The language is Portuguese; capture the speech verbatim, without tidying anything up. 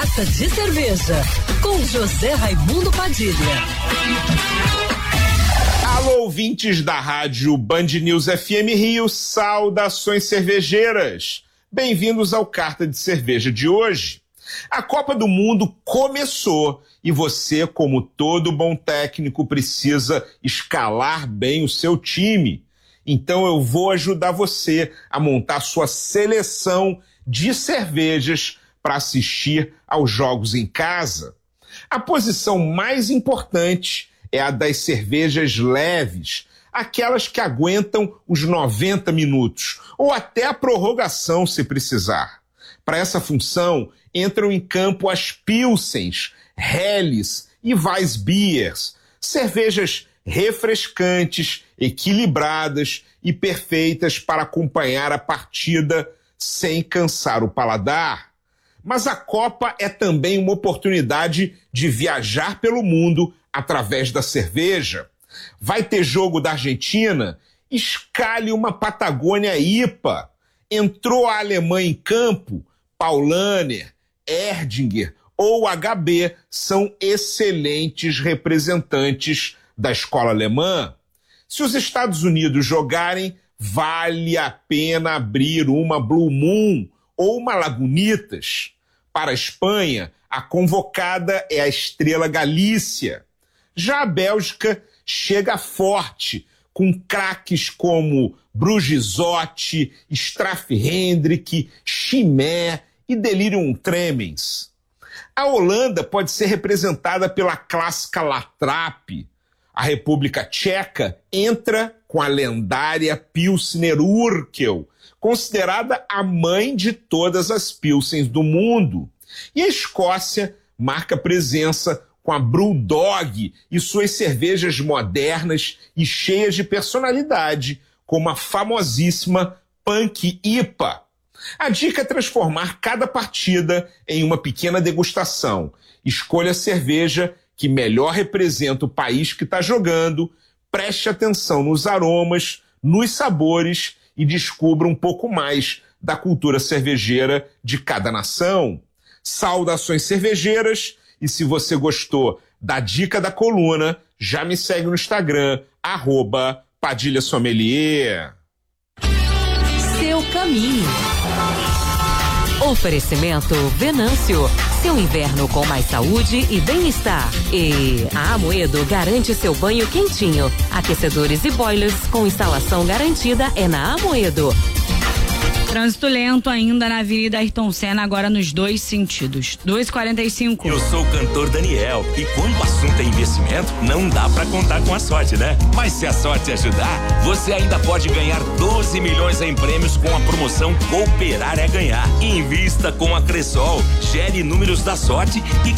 Carta de Cerveja, com José Raimundo Padilha. Alô, ouvintes da rádio Band News F M Rio, saudações cervejeiras. Bem-vindos ao Carta de Cerveja de hoje. A Copa do Mundo começou e você, como todo bom técnico, precisa escalar bem o seu time. Então eu vou ajudar você a montar sua seleção de cervejas para assistir aos jogos em casa. A posição mais importante é a das cervejas leves, aquelas que aguentam os noventa minutos, ou até a prorrogação se precisar. Para essa função, entram em campo as Pilsens, Helles e Weissbiers, cervejas refrescantes, equilibradas e perfeitas para acompanhar a partida sem cansar o paladar. Mas a Copa é também uma oportunidade de viajar pelo mundo através da cerveja. Vai ter jogo da Argentina? Escalhe uma Patagônia I P A. Entrou a Alemanha em campo? Paulaner, Erdinger ou H B são excelentes representantes da escola alemã. Se os Estados Unidos jogarem, vale a pena abrir uma Blue Moon ou uma Lagunitas. Para a Espanha, a convocada é a Estrela Galícia. Já a Bélgica chega forte, com craques como Brugizotti, Strafhendrick, Chimay e Delirium Tremens. A Holanda pode ser representada pela clássica Latrapp. A República Tcheca entra com a lendária Pilsner Urquell, considerada a mãe de todas as Pilsens do mundo. E a Escócia marca presença com a Brewdog e suas cervejas modernas e cheias de personalidade, como a famosíssima Punk I P A. A dica é transformar cada partida em uma pequena degustação. Escolha a cerveja que melhor representa o país que está jogando, preste atenção nos aromas, nos sabores e descubra um pouco mais da cultura cervejeira de cada nação. Saudações cervejeiras, e se você gostou da dica da coluna, já me segue no Instagram, arroba Padilha Sommelier. Seu caminho. Oferecimento Venâncio. Seu inverno com mais saúde e bem-estar. E a Amoedo garante seu banho quentinho. Aquecedores e boilers com instalação garantida é na Amoedo. Trânsito lento ainda na Avenida Ayrton Senna, agora nos dois sentidos. dois e quarenta e cinco. Eu sou o cantor Daniel e quando o assunto é investimento, não dá pra contar com a sorte, né? Mas se a sorte ajudar, você ainda pode ganhar doze milhões em prêmios com a promoção Cooperar é Ganhar. Invista com a Cressol, gere números da sorte e